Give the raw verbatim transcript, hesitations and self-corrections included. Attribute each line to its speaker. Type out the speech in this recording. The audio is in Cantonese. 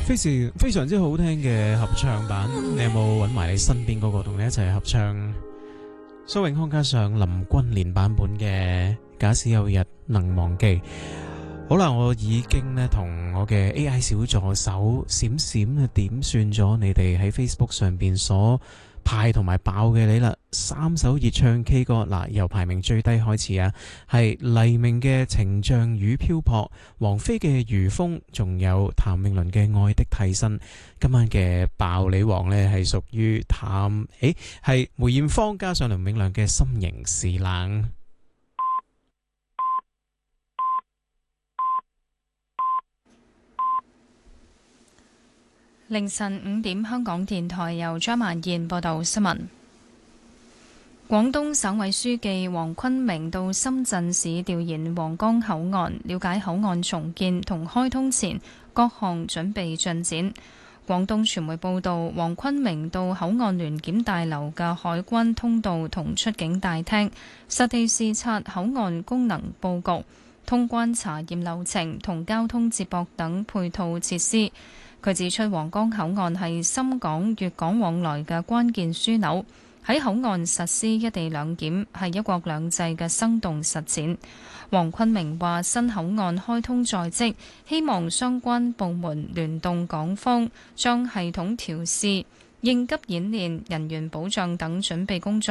Speaker 1: 非常非常之好聽嘅合唱版，你有冇揾埋你身邊嗰個同你一齊合唱？蘇永康加上林君蓮版本嘅《假使有日能忘記》。好啦，我已經咧同我嘅 A I 小助手閃閃咧點算咗你哋喺 Facebook 上邊所派同埋爆嘅你啦，三首熱唱 K 歌嗱，由排名最低開始啊，係黎明嘅《情像與漂泊》，王菲嘅《如風》，仲有譚詠麟嘅《愛的替身》。今晚嘅爆你王呢係屬於譚，誒係梅艷芳加上梁永亮嘅《心形是冷》。
Speaker 2: 凌晨五點，香港電台由張曼燕報道新聞。廣東省委書記黃坤明到深圳市調研皇崗口岸，了解口岸重建同開通前各項準備進展。廣東傳媒報道，黃坤明到口岸聯檢大樓嘅海關通道同出境大廳，實地視察口岸功能佈局、通關查驗流程同交通接駁等配套設施。佢指出，皇崗口岸係深港、粵港往來嘅關鍵樞紐，喺口岸實施一地兩檢係一國兩制嘅生動實踐。黃坤明話：新口岸開通在即，希望相關部門聯動港方，將系統調試、應急演練、人員保障等準備工作